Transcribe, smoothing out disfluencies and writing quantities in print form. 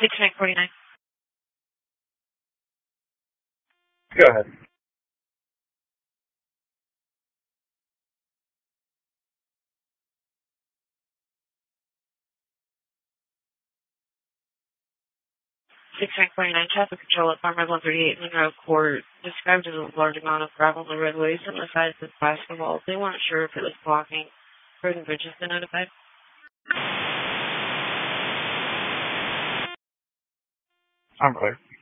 6949. Go ahead. Traffic control at Farmers 138 Monroe Court described as a large amount of gravel on the roadways on the sides of the basketball. They weren't sure if it was blocking. Road and Bridge has been notified. I'm clear.